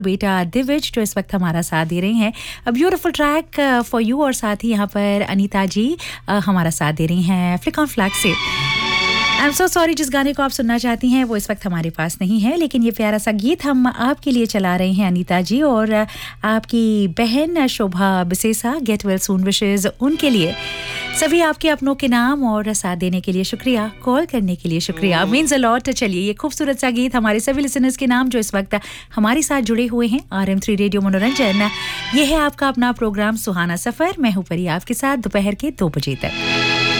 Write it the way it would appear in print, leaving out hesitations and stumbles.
बेटा दिविज जो इस वक्त हमारा साथ दे रही हैं। A beautiful track for you और साथ ही यहाँ पर अनीता जी हमारा साथ दे रही हैं फ्लिक ऑन फ्लैग से। आई एम सो सॉरी, जिस गाने को आप सुनना चाहती हैं वो इस वक्त हमारे पास नहीं है, लेकिन ये प्यारा सा गीत हम आपके लिए चला रहे हैं अनीता जी और आपकी बहन शोभा बिसेसा। गेट वेल सून विशेस उनके लिए। सभी आपके अपनों के नाम और साथ देने के लिए शुक्रिया, कॉल करने के लिए शुक्रिया, मीन्स अ लॉट। चलिए ये खूबसूरत सा गीत हमारे सभी लिसनर्स के नाम जो इस वक्त हमारे साथ जुड़े हुए हैं RM3 रेडियो मनोरंजन। ये है आपका अपना प्रोग्राम सुहाना सफर। मैं हूं परी आपके साथ दोपहर के 2 बजे तक।